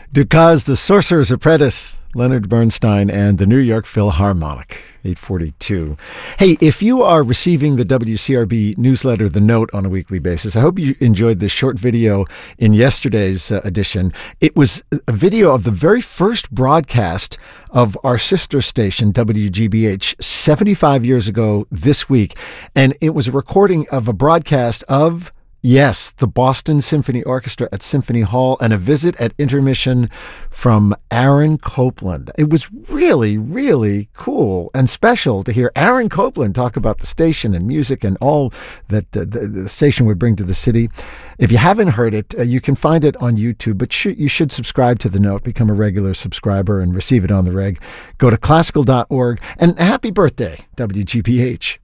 Dukas, The Sorcerer's Apprentice, Leonard Bernstein, and the New York Philharmonic, 842. Hey, if you are receiving the WCRB newsletter, The Note, on a weekly basis, I hope you enjoyed this short video in yesterday's edition. It was a video of the very first broadcast of our sister station, WGBH, 75 years ago this week. And it was a recording of a broadcast of, yes, the Boston Symphony Orchestra at Symphony Hall, and a visit at intermission from Aaron Copland. It was really, really cool and special to hear Aaron Copland talk about the station and music and all that the station would bring to the city. If you haven't heard it, you can find it on YouTube, but you should subscribe to The Note, become a regular subscriber, and receive it on the reg. Go to classical.org, and happy birthday, WGBH.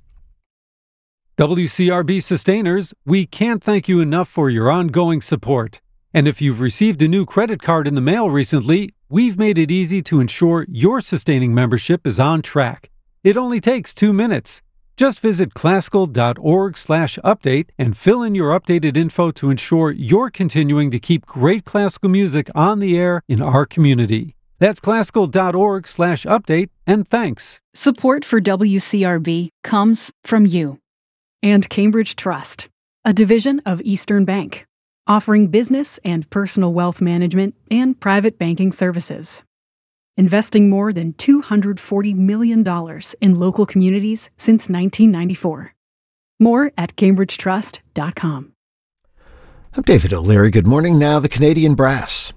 WCRB sustainers, we can't thank you enough for your ongoing support. And if you've received a new credit card in the mail recently, we've made it easy to ensure your sustaining membership is on track. It only takes 2 minutes. Just visit classical.org/update and fill in your updated info to ensure you're continuing to keep great classical music on the air in our community. That's classical.org/update, and thanks. Support for WCRB comes from you. And Cambridge Trust, a division of Eastern Bank, offering business and personal wealth management and private banking services. Investing more than $240 million in local communities since 1994. More at cambridgetrust.com. I'm David O'Leary. Good morning. Now, the Canadian Brass.